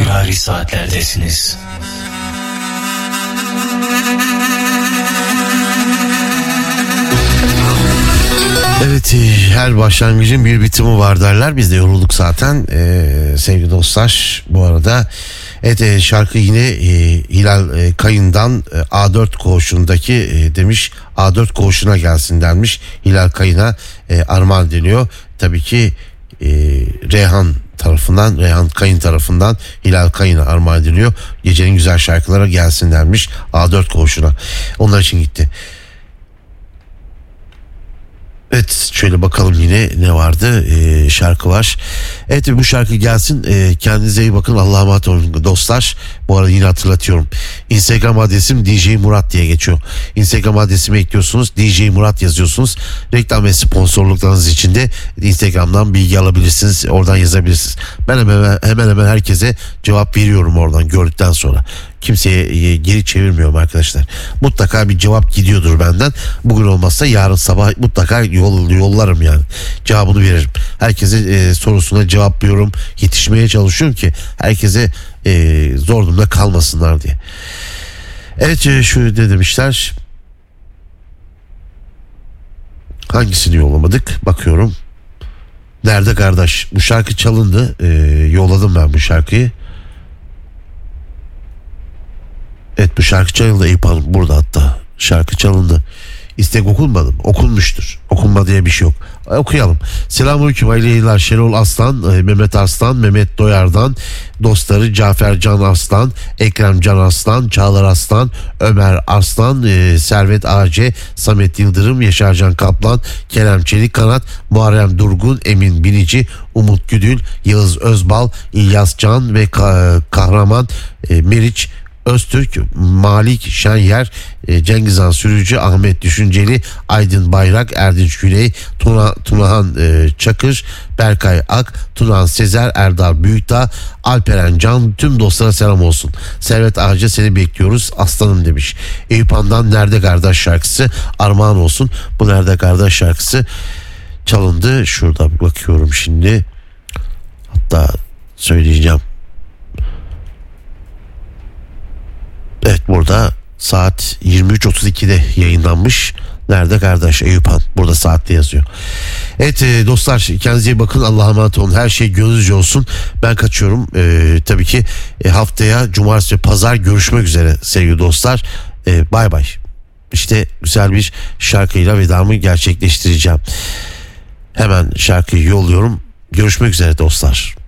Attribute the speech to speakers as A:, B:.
A: esrari saatlerdesiniz.
B: Evet, her başlangıcın bir bitimi var derler. Biz de yorulduk zaten sevgili dostlar. Bu arada şarkı yine Hilal Kayın'dan A4 koğuşundaki demiş, A4 koğuşuna gelsin denmiş. Hilal Kayın'a armağan deniyor. Tabii ki Reyhan Kayın tarafından Hilal Kayın'a armağan ediliyor. Gecenin güzel şarkılara gelsin denmiş A4 koğuşuna. Onlar için gitti. Evet, şöyle bakalım yine ne vardı, şarkı var. Evet, bu şarkı gelsin. Kendinize iyi bakın, Allah'a emanet olun dostlar. Bu arada yine hatırlatıyorum, Instagram adresim DJ Murat diye geçiyor. Instagram adresimi ekliyorsunuz, DJ Murat yazıyorsunuz. Reklam ve sponsorluklarınız için de Instagram'dan bilgi alabilirsiniz, oradan yazabilirsiniz. Ben hemen herkese cevap veriyorum oradan gördükten sonra. Kimseye geri çevirmiyorum arkadaşlar. Mutlaka bir cevap gidiyordur benden. Bugün olmazsa yarın sabah mutlaka yollarım yani. Cevabını veririm. Herkese sorusuna cevaplıyorum. Yetişmeye çalışıyorum ki herkese zor durumda kalmasınlar diye. Evet, şöyle demişler. Hangisini yollamadık? Bakıyorum. Nerede kardeş? Bu şarkı çalındı. Yolladım ben bu şarkıyı. Evet, bu şarkı çalındı. Eyüp burada, hatta şarkı çalındı. İstek okunmadı mı? Okunmuştur. Okunma diye bir şey yok. Okuyalım. Selamünaleyküm, hayırlı yayınlar. Şenol Aslan, Mehmet Arslan, Mehmet Doyar'dan dostları Cafer Can Arslan, Ekrem Can Arslan, Çağlar Aslan, Ömer Arslan, Servet AC, Samet Yıldırım, Yaşar Can Kaplan, Kerem Çelikkanat, Muharrem Durgun, Emin Binici, Umut Güdül, Yağız Özbal, İlyas Can ve Kahraman Meriç Öztürk, Malik Şenyer, Cengizhan Sürücü, Ahmet Düşünceli, Aydın Bayrak, Erdinç Güney, Tunahan Çakır, Berkay Ak, Tunahan Sezer, Erdal Büyükdağ, Alperen Can, tüm dostlara selam olsun. Servet Ağaca, seni bekliyoruz aslanım demiş. Eyüp Han'dan Nerede Kardeş şarkısı armağan olsun. Bu Nerede Kardeş şarkısı çalındı. Şurada bir bakıyorum şimdi. Hatta söyleyeceğim. Evet, burada saat 23.32'de yayınlanmış. Nerede kardeş Eyüp Han, burada saatte yazıyor. Evet dostlar, kendinize iyi bakın, Allah'a emanet olun. Her şey gönlünüzce olsun. Ben kaçıyorum. Tabii ki haftaya cumartesi ve pazar görüşmek üzere sevgili dostlar. Bay bay. İşte güzel bir şarkıyla vedamı gerçekleştireceğim. Hemen şarkıyı yolluyorum. Görüşmek üzere dostlar.